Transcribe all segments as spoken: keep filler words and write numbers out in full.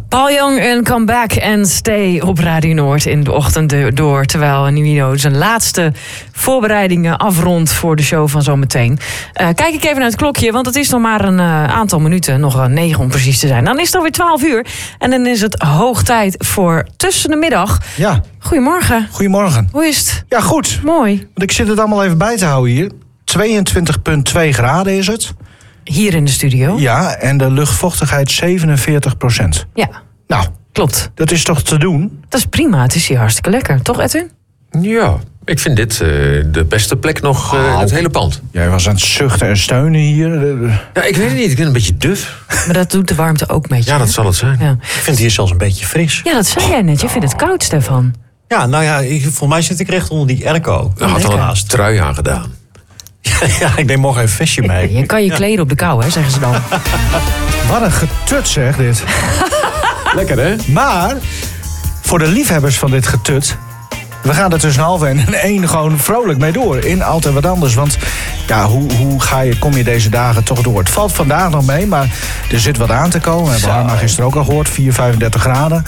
Paul Young en Come Back and Stay op Radio Noord in de ochtend door. Terwijl Nino zijn laatste voorbereidingen afrondt voor de show van zometeen. Uh, kijk ik even naar het klokje, want het is nog maar een uh, aantal minuten. Nog uh, negen om precies te zijn. Dan is het alweer twaalf uur. En dan is het hoog tijd voor Tussen de Middag. Ja. Goedemorgen. Goedemorgen. Hoe is het? Ja, goed. Mooi. Want ik zit het allemaal even bij te houden hier. tweeëntwintig komma twee graden is het. Hier in de studio? Ja, en de luchtvochtigheid zevenenveertig procent. Ja. Nou, klopt. Dat is toch te doen? Dat is prima. Het is hier hartstikke lekker. Toch, Edwin? Ja, ik vind dit uh, de beste plek nog uh, in oh, het hele pand. Jij was aan het zuchten en steunen hier. Ja, ik weet het niet. Ik ben een beetje duf. Maar dat doet de warmte ook met je. Ja, dat zal het zijn. Ja. Ik vind het hier zelfs een beetje fris. Ja, dat zei jij net. Je vindt het koud, Stefan. Ja, nou ja, ik, volgens mij zit ik recht onder die airco. Ik had al een trui aangedaan. Ja, ik neem morgen even een vestje mee. Je kan je kleden op de kou, hè, zeggen ze dan. Wat een getut zeg, dit. Lekker, hè? Maar, voor de liefhebbers van dit getut... we gaan er tussen half en één gewoon vrolijk mee door. In Altijd Wat Anders. Want ja, hoe, hoe ga je, kom je deze dagen toch door? Het valt vandaag nog mee, maar er zit wat aan te komen. We hebben Arma gisteren ook al gehoord. vier, vijfendertig graden.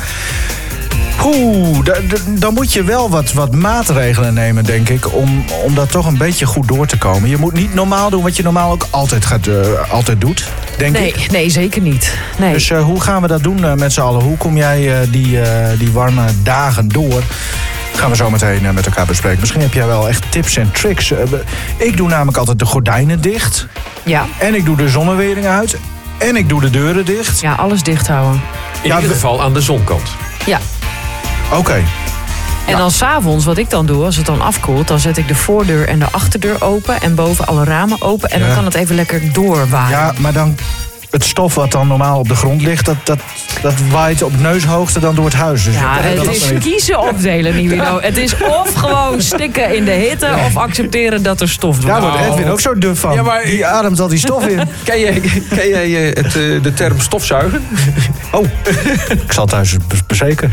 Oeh, dan moet je wel wat, wat maatregelen nemen, denk ik... Om, om dat toch een beetje goed door te komen. Je moet niet normaal doen wat je normaal ook altijd, gaat, uh, altijd doet, denk nee, ik. Nee, zeker niet. Nee. Dus uh, hoe gaan we dat doen uh, met z'n allen? Hoe kom jij uh, die, uh, die warme dagen door? Gaan we zo meteen uh, met elkaar bespreken. Misschien heb jij wel echt tips en tricks. Uh, ik doe namelijk altijd de gordijnen dicht. Ja. En ik doe de zonnewering uit. En ik doe de deuren dicht. Ja, alles dicht houden. In ja, ieder geval aan de zonkant. Ja. Oké. Okay. En dan 's avonds, wat ik dan doe, als het dan afkoelt... dan zet ik de voordeur en de achterdeur open... en boven alle ramen open. En ja. dan kan het even lekker doorwaaien. Ja, maar dan... het stof wat dan normaal op de grond ligt... dat, dat, dat waait op neushoogte dan door het huis. Dus ja, het is kiezen of delen, Nino. Het is of gewoon stikken in de hitte... of accepteren dat er stof wordt. Daar wordt Edwin ook zo duf van. Ja, maar... die ademt al die stof in. Ken jij, ken jij het, de term stofzuigen? Oh, ik zal thuis bezeken.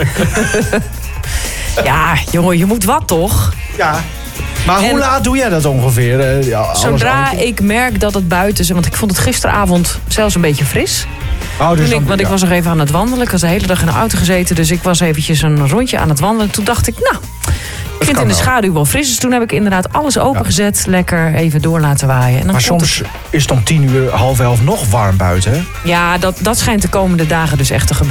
Ja, jongen, je moet wat, toch? Ja. Maar hoe en, laat doe jij dat ongeveer? Ja, zodra ik merk dat het buiten is... want ik vond het gisteravond zelfs een beetje fris. Oh, dus ik, dan, want ja. ik was nog even aan het wandelen. Ik was de hele dag in de auto gezeten. Dus ik was eventjes een rondje aan het wandelen. Toen dacht ik, nou, ik vind het in de schaduw wel fris. Dus toen heb ik inderdaad alles opengezet. Ja. Lekker even door laten waaien. En dan maar soms het... is het om tien uur, half elf nog warm buiten, hè? Ja, dat, dat schijnt de komende dagen dus echt te gebeuren.